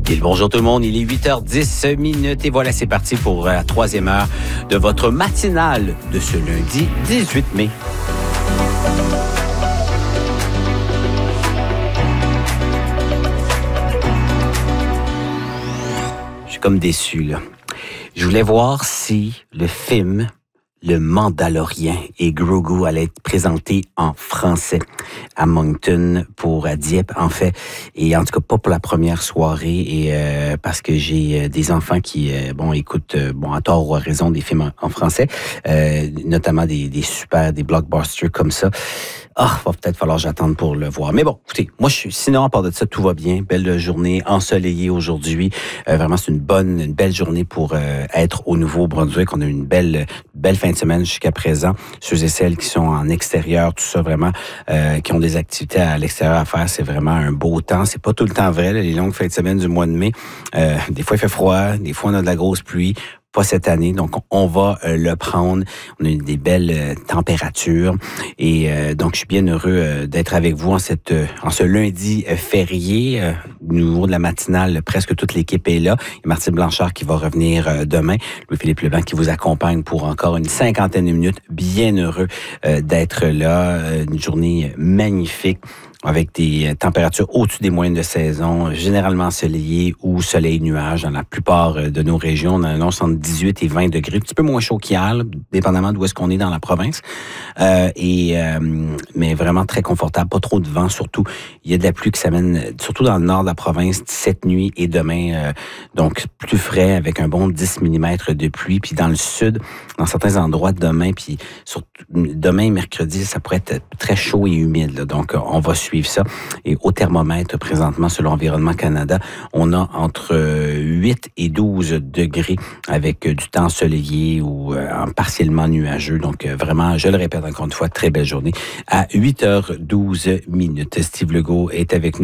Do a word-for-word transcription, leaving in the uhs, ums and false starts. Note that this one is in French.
Et bonjour tout le monde, il est huit heures dix minutes et voilà, c'est parti pour la troisième heure de votre matinale de ce lundi dix-huit mai. Je suis comme déçu, là. Je voulais voir si le film Le Mandalorien et Grogu allait être présenté en français à Moncton pour à Dieppe, en fait. Et en tout cas, pas pour la première soirée. Et euh, parce que j'ai euh, des enfants qui, euh, bon, écoutent, euh, bon, à tort ou à raison, des films en, en français, euh, notamment des, des super, des blockbusters comme ça. Ah, va peut-être falloir que j'attende pour le voir. Mais bon, écoutez, moi, je suis, sinon, à part de ça, tout va bien. Belle journée, ensoleillée aujourd'hui. Euh, vraiment, c'est une bonne, une belle journée pour euh, être au Nouveau-Brunswick. On a eu une belle, belle fin de semaine jusqu'à présent. Ceux et celles qui sont en extérieur, tout ça, vraiment, euh, qui ont des activités à l'extérieur à faire, c'est vraiment un beau temps. C'est pas tout le temps vrai, là, les longues fins de semaine du mois de mai. Euh, des fois, il fait froid. Des fois, on a de la grosse pluie. Pas cette année, donc on va euh, le prendre. On a eu des belles euh, températures et euh, donc je suis bien heureux euh, d'être avec vous en cette euh, en ce lundi euh, férié. Euh, au niveau de la matinale, presque toute l'équipe est là. Et Martine Blanchard qui va revenir euh, demain. Louis-Philippe Leblanc qui vous accompagne pour encore une cinquantaine de minutes. Bien heureux euh, d'être là. Euh, une journée magnifique, avec des températures au-dessus des moyennes de saison, généralement ensoleillées ou soleil-nuage dans la plupart de nos régions. On a un entre dix-huit et vingt degrés, un petit peu moins chaud qu'hier, dépendamment d'où est-ce qu'on est dans la province. Euh, et euh, mais vraiment très confortable, pas trop de vent surtout. Il y a de la pluie qui s'amène, surtout dans le nord de la province, cette nuit et demain. Euh, donc plus frais avec un bon dix millimètres de pluie. Puis dans le sud, dans certains endroits demain, puis surtout demain mercredi, ça pourrait être très chaud et humide. Là. Donc on va suivre ça. Et au thermomètre, présentement, selon Environnement Canada, on a entre huit et douze degrés avec du temps ensoleillé ou euh, partiellement nuageux. Donc, euh, vraiment, je le répète encore une fois, très belle journée. À huit heures douze minutes, Steve Legault est avec nous.